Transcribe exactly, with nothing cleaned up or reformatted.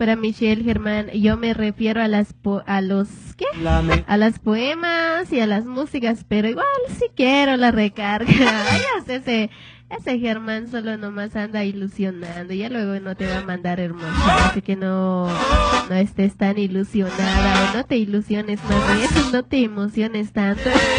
para Michelle Germán, yo me refiero a las po a los ¿qué? A las poemas y a las músicas, pero igual sí quiero la recarga. Ay, ese ese Germán solo nomás anda ilusionando, ya luego no te va a mandar hermosa, así que no no estés tan ilusionada o no te ilusiones más bien, no te emociones tanto.